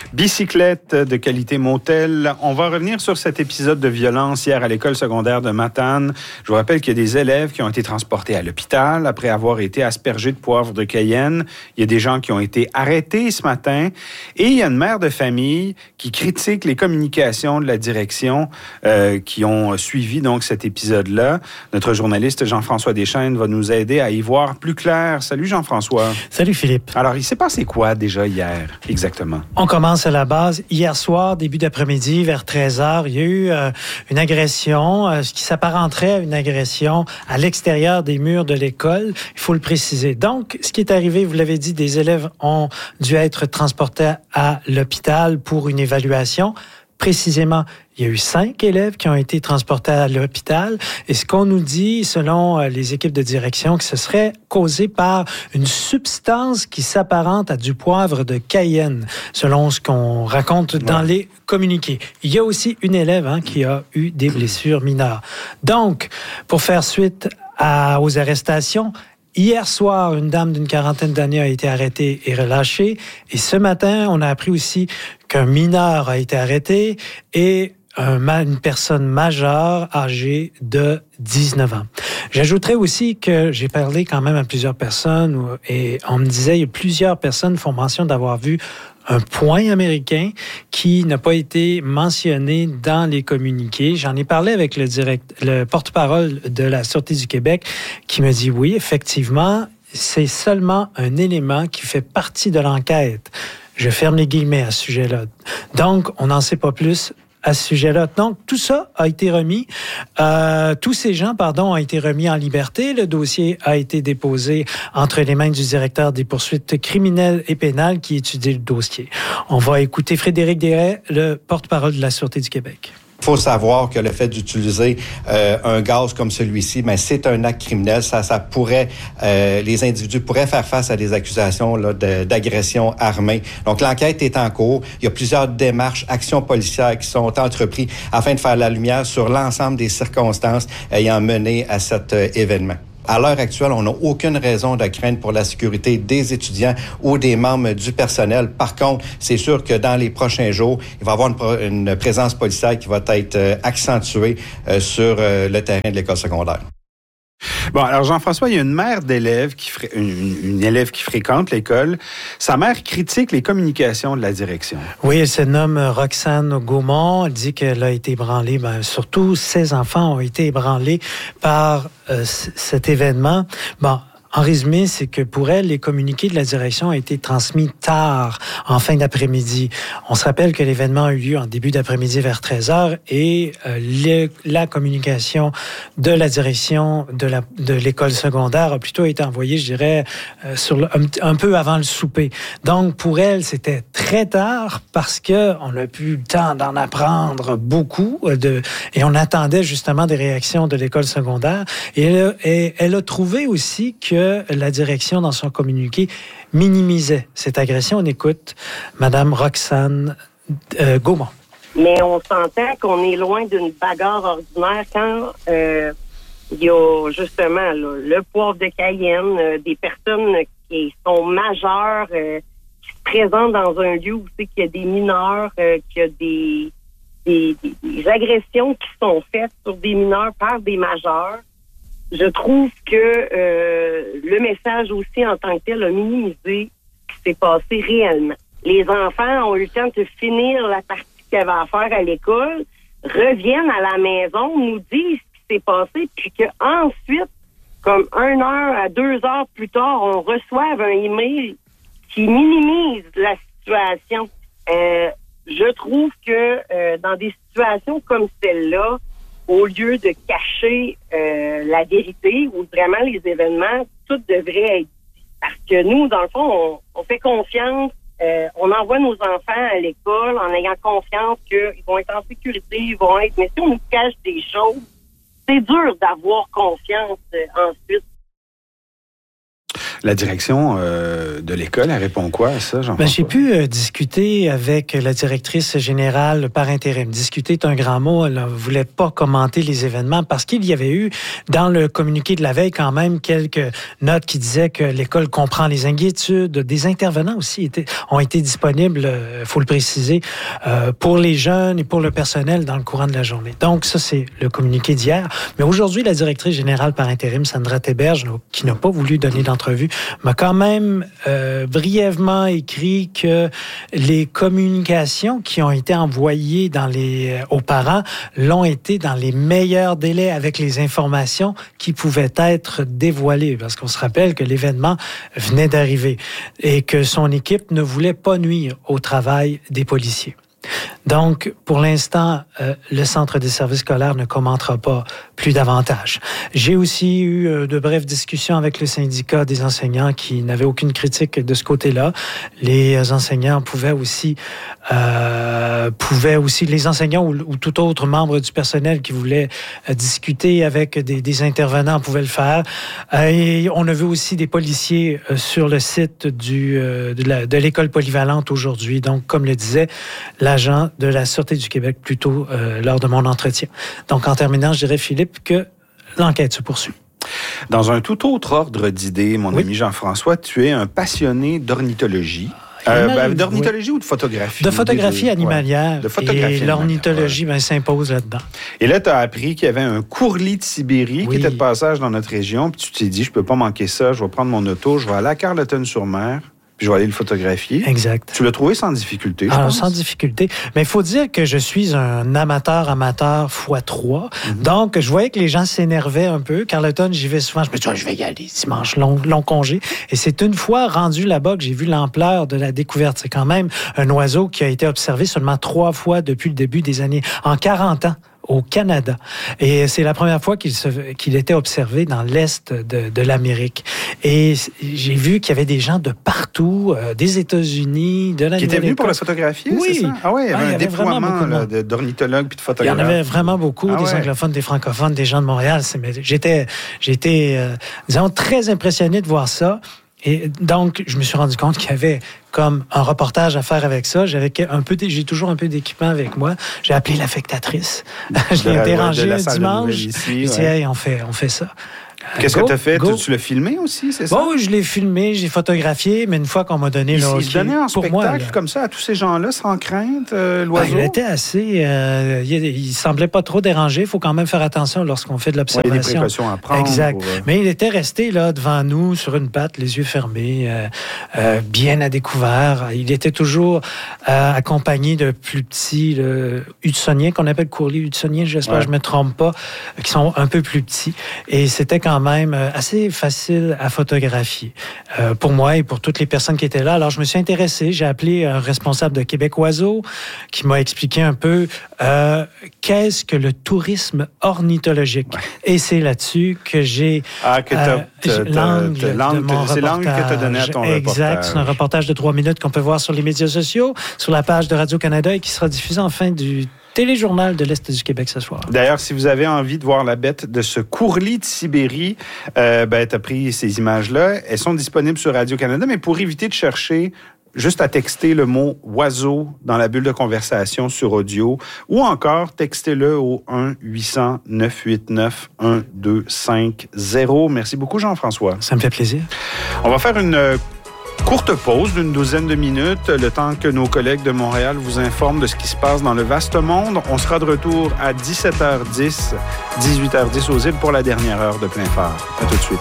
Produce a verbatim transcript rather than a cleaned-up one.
Bicyclette de qualité Motel. On va revenir sur cet épisode de violence hier à l'école secondaire de Matane. Je vous rappelle qu'il y a des élèves qui ont été transportés à l'hôpital après avoir été aspergés de poivre de Cayenne. Il y a des gens qui ont été arrêtés ce matin. Et il y a une mère de famille qui critique les communications de la direction euh, qui ont suivi donc cet épisode-là. Notre journaliste Jean-François Deschênes va nous aider à y voir plus clair. Salut Jean-François. Salut Philippe. Alors, il s'est passé quoi déjà hier, exactement? On commence à la base. Hier soir, début d'après-midi, vers treize heures, il y a eu euh, une agression, euh, ce qui s'apparenterait à une agression à l'extérieur des murs de l'école. Il faut le préciser. Donc, ce qui est arrivé, vous l'avez dit, des élèves ont dû être transportés à l'hôpital pour une évaluation. Précisément, il y a eu cinq élèves qui ont été transportés à l'hôpital. Et ce qu'on nous dit, selon les équipes de direction, que ce serait causé par une substance qui s'apparente à du poivre de Cayenne, selon ce qu'on raconte dans ouais. les communiqués. Il y a aussi une élève hein, qui a eu des blessures mineures. Donc, pour faire suite à, aux arrestations, hier soir, une dame d'une quarantaine d'années a été arrêtée et relâchée. Et ce matin, on a appris aussi qu'un mineur a été arrêté et un, une personne majeure âgée de dix-neuf ans. J'ajouterais aussi que j'ai parlé quand même à plusieurs personnes et on me disait, il y a plusieurs personnes font mention d'avoir vu un point américain qui n'a pas été mentionné dans les communiqués. J'en ai parlé avec le, direct, le porte-parole de la Sûreté du Québec qui me dit oui, effectivement, c'est seulement un élément qui fait partie de l'enquête. Je ferme les guillemets à ce sujet-là. Donc, on n'en sait pas plus à ce sujet-là. Donc, tout ça a été remis. Euh, tous ces gens, pardon, ont été remis en liberté. Le dossier a été déposé entre les mains du directeur des poursuites criminelles et pénales qui étudie le dossier. On va écouter Frédéric Desrets, le porte-parole de la Sûreté du Québec. Il faut savoir que le fait d'utiliser euh, un gaz comme celui-ci, ben c'est un acte criminel. Ça, ça pourrait, euh, les individus pourraient faire face à des accusations là, de, d'agression armée. Donc l'enquête est en cours. Il y a plusieurs démarches, actions policières qui sont entreprises afin de faire la lumière sur l'ensemble des circonstances ayant mené à cet euh, événement. À l'heure actuelle, on n'a aucune raison de craindre pour la sécurité des étudiants ou des membres du personnel. Par contre, c'est sûr que dans les prochains jours, il va y avoir une, pro- une présence policière qui va être euh, accentuée euh, sur euh, le terrain de l'école secondaire. Bon, alors Jean-François, il y a une mère d'élève qui fré... une, une élève qui fréquente l'école. Sa mère critique les communications de la direction. Oui, elle se nomme Roxane Gaumont. Elle dit qu'elle a été ébranlée. Ben, surtout, ses enfants ont été ébranlés par euh, c- cet événement. Bon. En résumé, c'est que pour elle, les communiqués de la direction ont été transmis tard, en fin d'après-midi. On se rappelle que l'événement a eu lieu en début d'après-midi vers treize heures et euh, le, la communication de la direction de, la, de l'école secondaire a plutôt été envoyée, je dirais, euh, sur le, un, un peu avant le souper. Donc, pour elle, c'était très tard parce que on n'a plus le temps d'en apprendre beaucoup de, et on attendait justement des réactions de l'école secondaire. Et elle, et elle a trouvé aussi que la direction, dans son communiqué, minimisait cette agression. On écoute Mme Roxane euh, Gaumont. Mais on s'entend qu'on est loin d'une bagarre ordinaire quand euh, il y a justement là, le poivre de Cayenne, euh, des personnes qui sont majeures, euh, qui se présentent dans un lieu où c'est qu'il y a des mineurs, euh, qu'il y a des, des, des, des agressions qui sont faites sur des mineurs par des majeurs. Je trouve que euh, le message aussi en tant que tel a minimisé ce qui s'est passé réellement. Les enfants ont eu le temps de finir la partie qu'ils avaient à faire à l'école, reviennent à la maison, nous disent ce qui s'est passé, puis qu'ensuite, comme une heure à deux heures plus tard, on reçoive un email qui minimise la situation. Euh, je trouve que euh, dans des situations comme celle-là, au lieu de cacher euh, la vérité ou vraiment les événements, tout devrait être dit. Parce que nous, dans le fond, on, on fait confiance, euh, on envoie nos enfants à l'école en ayant confiance qu'ils vont être en sécurité, ils vont être... Mais si on nous cache des choses, c'est dur d'avoir confiance euh, ensuite. La direction euh, de l'école, elle répond quoi à ça, Jean-François? Ben, j'ai pu euh, discuter avec la directrice générale par intérim. Discuter est un grand mot. Elle ne voulait pas commenter les événements parce qu'il y avait eu, dans le communiqué de la veille, quand même quelques notes qui disaient que l'école comprend les inquiétudes. Des intervenants aussi étaient, ont été disponibles, il euh, faut le préciser, euh, pour les jeunes et pour le personnel dans le courant de la journée. Donc, ça, c'est le communiqué d'hier. Mais aujourd'hui, la directrice générale par intérim, Sandra Théberge, qui n'a pas voulu donner d'entrevue, m'a quand même euh, brièvement écrit que les communications qui ont été envoyées dans les, euh, aux parents l'ont été dans les meilleurs délais avec les informations qui pouvaient être dévoilées. Parce qu'on se rappelle que l'événement venait d'arriver et que son équipe ne voulait pas nuire au travail des policiers. Donc, pour l'instant, euh, le Centre des services scolaires ne commentera pas plus davantage. J'ai aussi eu euh, de brèves discussions avec le syndicat des enseignants qui n'avaient aucune critique de ce côté-là. Les enseignants pouvaient aussi, euh, pouvaient aussi les enseignants ou, ou tout autre membre du personnel qui voulait euh, discuter avec des, des intervenants pouvaient le faire. Euh, et on a vu aussi des policiers euh, sur le site du, euh, de, la, de l'école polyvalente aujourd'hui. Donc, comme le disait l'agent de la Sûreté du Québec plus tôt euh, lors de mon entretien. Donc, en terminant, je dirais, Philippe, que l'enquête se poursuit. Dans un tout autre ordre d'idées, mon oui. ami Jean-François, tu es un passionné d'ornithologie. Euh, ben, d'ornithologie oui. ou de photographie? De photographie de, animalière. Ouais. De photographie et l'ornithologie ouais. ben, s'impose là-dedans. Et là, tu as appris qu'il y avait un courlis de Sibérie oui. qui était de passage dans notre région. Puis tu t'es dit, je peux pas manquer ça. Je vais prendre mon auto, je vais aller à Carleton-sur-Mer. Puis je vais aller le photographier. Exact. Tu l'as trouvé sans difficulté, je Alors, pense. sans difficulté. Mais il faut dire que je suis un amateur, amateur fois trois. Mm-hmm. Donc, je voyais que les gens s'énervaient un peu. Carleton, j'y vais souvent. Je me dis, oh, je vais y aller dimanche, long, long congé. Et c'est une fois rendu là-bas que j'ai vu l'ampleur de la découverte. C'est quand même un oiseau qui a été observé seulement trois fois depuis le début des années. En quarante ans. Au Canada. Et c'est la première fois qu'il, se, qu'il était observé dans l'Est de, de l'Amérique. Et j'ai vu qu'il y avait des gens de partout, euh, des États-Unis, de la Qui étaient venus pour la photographier, oui. c'est ça? Ah oui, il y avait ah, un il y avait déploiement là, d'ornithologues puis de photographes. Il y en avait vraiment beaucoup, ah, des ouais. anglophones, des francophones, des gens de Montréal. C'est, j'étais, j'étais euh, disons, très impressionné de voir ça. Et donc, je me suis rendu compte qu'il y avait comme un reportage à faire avec ça. J'avais un peu, j'ai toujours un peu d'équipement avec moi. J'ai appelé l'affectatrice. Je l'ai dérangé un dimanche. Ici, ouais. hey, on fait, on fait ça. Qu'est-ce go, que tu as fait? Tu, tu l'as filmé aussi, c'est ça? Bon, oui, je l'ai filmé, j'ai photographié, mais une fois qu'on m'a donné... Il, là, il se donnait en spectacle moi, comme ça à tous ces gens-là, sans crainte, euh, l'oiseau? Ben, il était assez... Euh, il, il semblait pas trop dérangé. Il faut quand même faire attention lorsqu'on fait de l'observation. Ouais, il y a des précautions à prendre. Exact. Pour, euh... Mais il était resté là devant nous, sur une patte, les yeux fermés, euh, euh, bien à découvert. Il était toujours euh, accompagné de plus petits le hudsoniens, qu'on appelle courlis hudsoniens, j'espère ouais. que je me trompe pas, qui sont un peu plus petits. Et c'était quand même assez facile à photographier euh, pour moi et pour toutes les personnes qui étaient là. Alors, je me suis intéressé. J'ai appelé un responsable de Québec Oiseaux qui m'a expliqué un peu euh, qu'est-ce que le tourisme ornithologique. Ouais. Et c'est là-dessus que j'ai ah, que t'as, euh, t'as, l'angle t'as, l'angle, de mon c'est reportage. l'angle que tu as donné à ton exact, reportage. Exact. C'est un reportage de trois minutes qu'on peut voir sur les médias sociaux, sur la page de Radio-Canada et qui sera diffusé en fin du téléjournal de l'Est du Québec ce soir. D'ailleurs, si vous avez envie de voir la bête de ce courlis de Sibérie, euh, ben, tu as pris ces images-là. Elles sont disponibles sur Radio-Canada, mais pour éviter de chercher, juste à texter le mot « oiseau » dans la bulle de conversation sur audio, ou encore textez-le au un huit cents neuf huit neuf un deux cinq zéro. Merci beaucoup, Jean-François. Ça me fait plaisir. On va faire une courte pause d'une douzaine de minutes, le temps que nos collègues de Montréal vous informent de ce qui se passe dans le vaste monde. On sera de retour à dix-sept heures dix, dix-huit heures dix aux îles pour la dernière heure de plein phare. À tout de suite.